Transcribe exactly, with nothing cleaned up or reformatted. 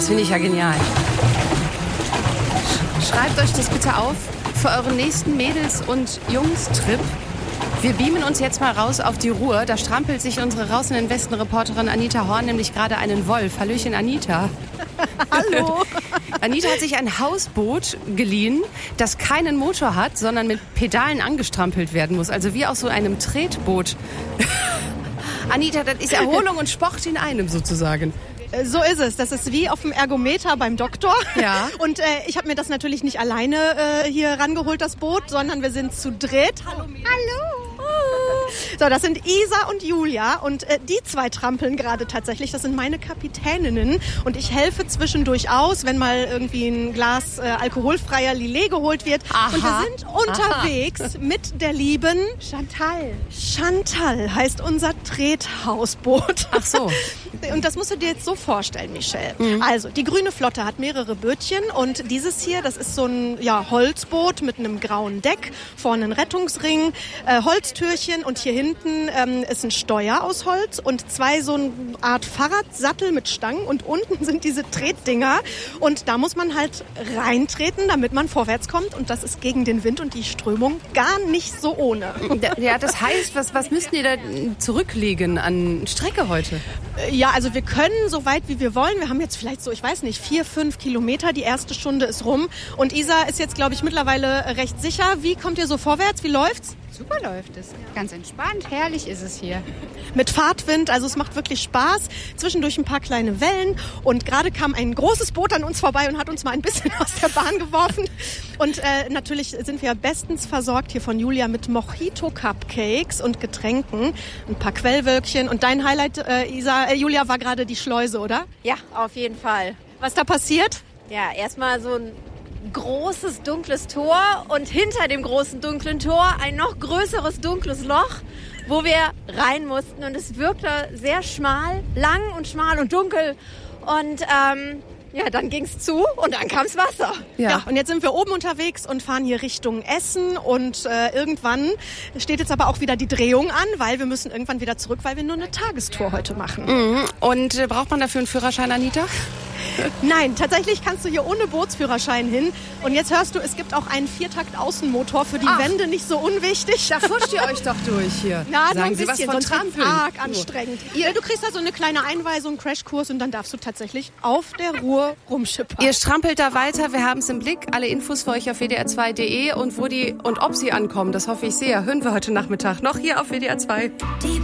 Das finde ich ja genial. Schreibt euch das bitte auf für euren nächsten Mädels- und Jungs-Trip. Wir beamen uns jetzt mal raus auf die Ruhr. Da strampelt sich unsere Raus in den Westen-Reporterin Anita Horn nämlich gerade einen Wolf. Hallöchen, Anita. Hallo. Anita hat sich ein Hausboot geliehen, das keinen Motor hat, sondern mit Pedalen angestrampelt werden muss. Also wie aus so einem Tretboot. Anita, das ist Erholung und Sport in einem sozusagen. So ist es. Das ist wie auf dem Ergometer beim Doktor. Ja. Und äh, ich habe mir das natürlich nicht alleine äh, hier rangeholt, das Boot, sondern wir sind zu dritt. Hallo. Hallo. So, das sind Isa und Julia und äh, die zwei trampeln gerade tatsächlich. Das sind meine Kapitäninnen und ich helfe zwischendurch aus, wenn mal irgendwie ein Glas äh, alkoholfreier Lillet geholt wird. Aha. Und wir sind unterwegs Aha. mit der lieben Chantal. Chantal heißt unser Trethausboot. Ach so. Und das musst du dir jetzt so vorstellen, Michelle. Mhm. Also, die Grüne Flotte hat mehrere Bötchen und dieses hier, das ist so ein ja, Holzboot mit einem grauen Deck, vorne ein Rettungsring, äh, Holztürchen und hier hinten ähm, ist ein Steuer aus Holz und zwei so eine Art Fahrradsattel mit Stangen und unten sind diese Tretdinger und da muss man halt reintreten, damit man vorwärts kommt und das ist gegen den Wind und die Strömung gar nicht so ohne. Ja, das heißt, was, was müsst ihr da zurücklegen an Strecke heute? Ja, also wir können so weit wie wir wollen. Wir haben jetzt vielleicht so, ich weiß nicht, vier, fünf Kilometer. Die erste Stunde ist rum. Und Isa ist jetzt, glaube ich, mittlerweile recht sicher. Wie kommt ihr so vorwärts? Wie läuft's? Super läuft es. Ganz entspannt. Herrlich ist es hier. Mit Fahrtwind, also es macht wirklich Spaß. Zwischendurch ein paar kleine Wellen. Und gerade kam ein großes Boot an uns vorbei und hat uns mal ein bisschen aus der Bahn geworfen. Und äh, natürlich sind wir bestens versorgt hier von Julia mit Mojito-Cupcakes und Getränken. Ein paar Quellwölkchen. Und dein Highlight, äh, Isa, äh, Julia, war gerade die Schleuse, oder? Ja, auf jeden Fall. Was da passiert? Ja, erstmal so ein großes dunkles Tor und hinter dem großen dunklen Tor ein noch größeres dunkles Loch, wo wir rein mussten und es wirkte sehr schmal, lang und schmal und dunkel und ähm, ja, dann ging's zu und dann kam's Wasser. Ja. ja, und jetzt sind wir oben unterwegs und fahren hier Richtung Essen und äh, irgendwann steht jetzt aber auch wieder die Drehung an, weil wir müssen irgendwann wieder zurück, weil wir nur eine Tagestour heute machen. Mhm. Und äh, braucht man dafür einen Führerschein, Anita? Nein, tatsächlich kannst du hier ohne Bootsführerschein hin. Und jetzt hörst du, es gibt auch einen Viertakt-Außenmotor für die Ach. Wände, nicht so unwichtig. Da futscht ihr euch doch durch hier. Na, Sagen nur ein Sie bisschen, was von sonst wird's Trampeln. arg anstrengend. Ihr, du kriegst da so eine kleine Einweisung, Crashkurs und dann darfst du tatsächlich auf der Ruhr rumschippern. Ihr strampelt da weiter, wir haben es im Blick. Alle Infos für euch auf w d r zwei punkt d e und wo die und ob sie ankommen, das hoffe ich sehr, hören wir heute Nachmittag noch hier auf W D R zwei.